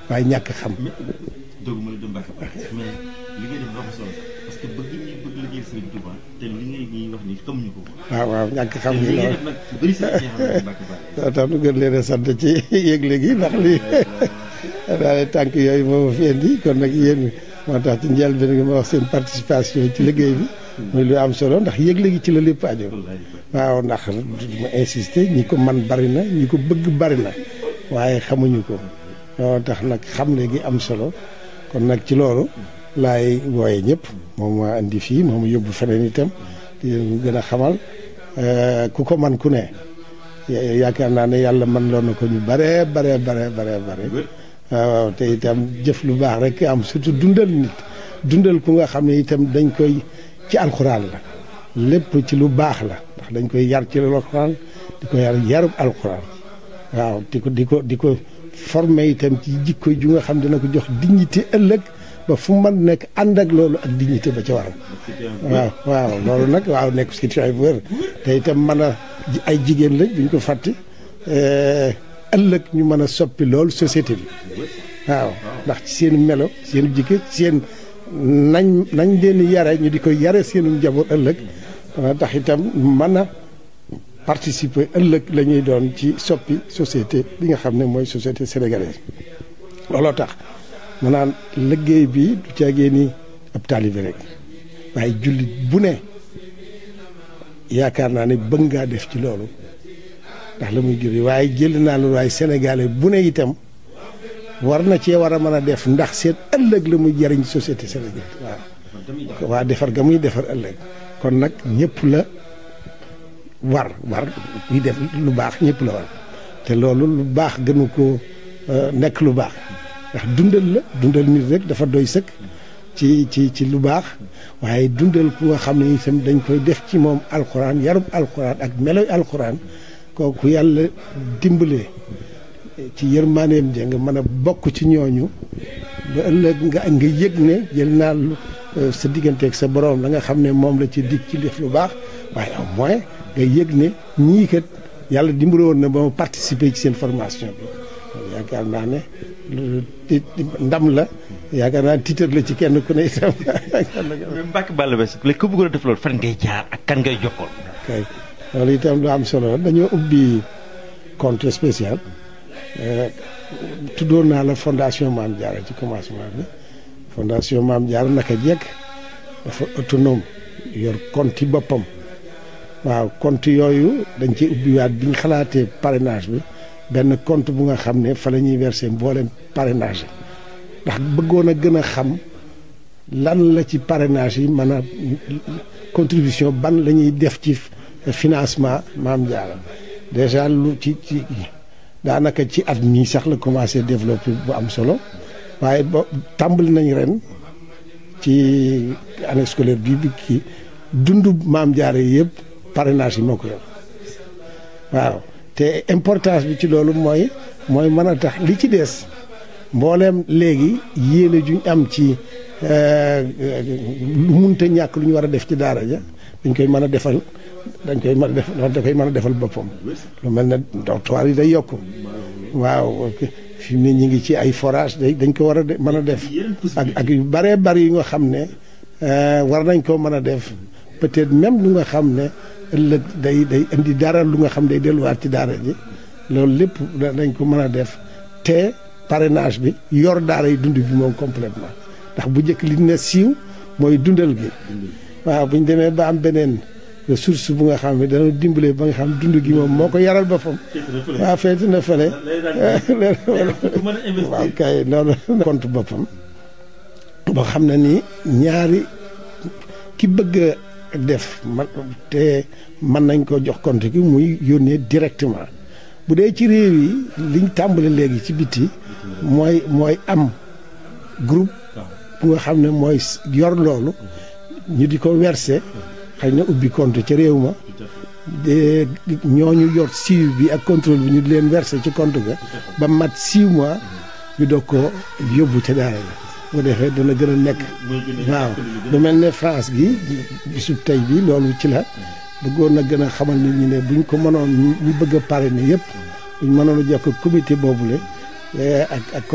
waaye ñàkk xam. doguma la Mbacke mais li ngay def dafa solo parce que bëgg ñi bëgg liggéey Serigne Touba te li ngay ñuy wax ni xamuñu ko. waaw ñàkk xam gi loolu nag bëri sa ñi xam Mbacke Balla. tax nu gën leen a sant ci yëgle gi ndax lii daal tànk yooyu moo fi indi kon nag yéen moo tax ci njëlbéen gi ma wax seen participation ci liggéey bi. muy lu am solo ndax yëgle gi ci la lépp aju. waaw ndax ma insister ñi ko man bari na ñi ko bëgg bari na waaye xamuñu ko loolu tax nag xamle gi am solo kon nag ci loolu laay wooye ñëpp moom maa indi fii moom yóbbu feneen itam di leen gën a xamal ku ko man ku ne yaakaar naa ne yàlla man loon na ko ñu bare waaw te itam jëf lu baax rek am surtout dundal nit dundal ku nga xam ne itam dañ koy ci alxuraan la lépp ci lu baax la ndax dañ koy yar ci alxuraan di ko yarub alxuraan waaw di ko formé itam ci jikko ju nga xam dina ko jox dignité ëllëg ba fu man nekk ànd ak loolu ak dignité ba ca waral waaw loolu nag waaw nekk situation bu wér te itam mën a ay jigéen lañ duñ ko fàtte ëllëg ñu mën a soppi loolu société bi waaw ndax ci seen melo seen jikko seen nañ leen yare ñu di ko yare seenu njaboot ëllëg dana tax itam mën a participer ëllëg la ñuy doon ci soppi société bi nga xam ne mooy société sénégalaise looloo tax mu naan liggéey bi du caagee ni ab taalibe rek waaye jullit bu ne yaakaar naa ne bëgg ngaa def ci loolu ndax la muy jur waaye jël naa loolu waaye sénégalais bu ne itam war na cee war a mën a def ndax seen ëllëg la muy jariñ société sénégalaise waaw waa defar ga muy defar ëllëg kon nag ñëpp la war buy def lu baax ñëpp la war te loolu lu baax gënu ko nekk lu baax ndax dundal nit rek dafa doy sëkk ci lu baax waaye dundal ku nga xam ne itam dañ koy def ci moom alxuraan yarub alxuraan ak meloy alxuraan kooku yàlla dimbalee ci yërmaaneem ja nga mën a bokk ci ñooñu ba ëllëg nga yëg ne jël naa sa digganteeg sa borom la nga xam ne moom la ci dig ci def lu baax waaye au moins nga yëg ne ñii kat yàlla dimbale woon na ba ma participer ci seen formation bi yaakaar naa ne ndam la yaakaar naa titre la ci kenn ku ne itam. Mbacke Balla Basse léegi ku bëggoon a def loolu fan ngay jaar ak kan ngay jokkoon. kay loolu itam lu am solo dañoo ubbi compte spécial tuddoon naa la fondation Mame Diarra ci commencement bi fondation Mame Diarra naka jekk dafa autonome yor compte yi boppam waaw compte yooyu dañ ci ubbiwaat bi ñu xalaatee parrainage bi benn compte bu nga xam ne fa la ñuy verser mboolem parrainage ndax bëggoon a gën a xam lan la ci parrainage yi mën a contribution ban la ñuy def ci financement Mame Diarra déjà lu ci daanaka ci at mii sax la commencé développer bu am solo waaye ba tàmbali nañ ren ci année scolaire bi kii dundu Mame Diarra yëpp parrainage yi moo ko yor waaw te importance bi ci loolu mooy mën a tax li ci des mbooleem léegi yéene juñ am ci lu munta ñàkk lu ñu war a def ci daara ja dañ koy mën a defal da koy mën a defal boppam lu mel ne dortoir yi day yokk waaw fi mu ne ñu ngi ci ay forage dañ ko war a mën a def ak yu baree bari yi nga xam ne war nañ koo mën a def peut-être même lu nga xam ne ëllëg day indi dara lu nga xam day delluwaat ci daara ji loolu lépp dañ ko mën a def te parrainage bi yor daara yi dund bi moom complètement ndax bu njëkk li ne siiw mooy dundal gi waaw bu ñu demee ba am beneen ressource bu nga xam ne dana dimbalee ba nga xam dund gi moom moo ko yaral boppam waaw feeti na fële waaw kay loolu compte boppam boo xam ne nii ñaari ki bëgg a def te mën nañ ko jox compte gi muy yónnee directement bu dee ci réew yi liñ tàmbale léegi ci biti mooy am groupe bu nga xam ne mooy yor loolu ñu di ko verser xëy na ubbi compte ca réew ma de ñooñu yor suivi bi ak contrôle bi ñu di leen verser ci compte ga ba mat 6 mois ñu doog ko yóbbu ca daara la bu defee dana gën a nekk waaw lu mel ne France gi bisub tey bi loolu ci la bëggoon na gën a xamal nit ñi ne buñ ko mënoon ñu bëgg a parrainer yëpp buñ mënoon a jokk comité boobule ak